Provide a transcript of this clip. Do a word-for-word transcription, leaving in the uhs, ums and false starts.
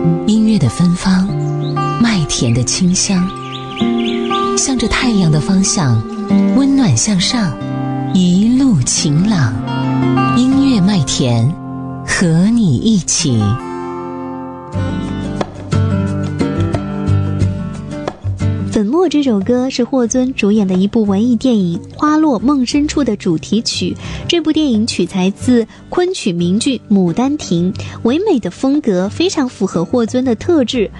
音乐的芬芳，麦田的清香，向着太阳的方向，温暖向上，一路晴朗。音乐麦田，和你一起。 粉墨这首歌是霍尊主演的一部文艺电影《花落梦深处》的主题曲。这部电影取材自昆曲名剧《牡丹亭》，唯美的风格非常符合霍尊的特质，